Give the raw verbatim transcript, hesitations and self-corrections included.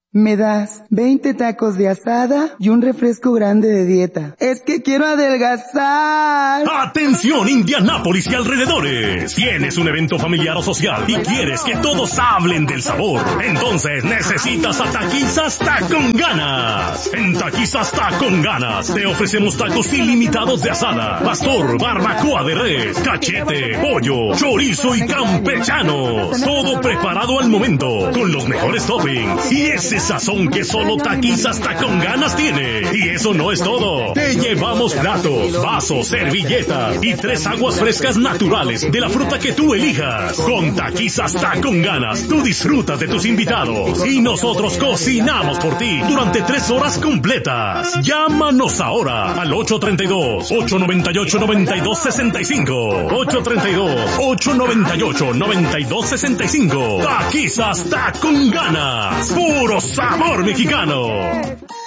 Me das veinte tacos de asada y un refresco grande de dieta. ¡Es que quiero adelgazar! ¡Atención, Indianápolis y alrededores! ¿Tienes un evento familiar o social y quieres que todos hablen del sabor? Entonces necesitas a Taquizas Con Ganas. En Taquizas Con Ganas te ofrecemos tacos ilimitados de asada, pastor, barbacoa de res, cachete, pollo, chorizo y campechanos. Todo preparado al momento, con los mejores toppings. Y ese sazón que solo Taquizas Con Ganas tiene. Y eso no es todo. Te llevamos platos, vasos, servilletas y tres aguas frescas naturales de la fruta que tú elijas. Con Taquizas Con Ganas tú disfrutas de tus invitados y nosotros cocinamos por ti durante tres horas completas. Llámanos ahora al ocho tres dos, ocho nueve ocho, nueve dos seis cinco. ocho tres dos, ocho nueve ocho, nueve dos seis cinco. Taquizas Con Ganas. Puro sabor mexicano.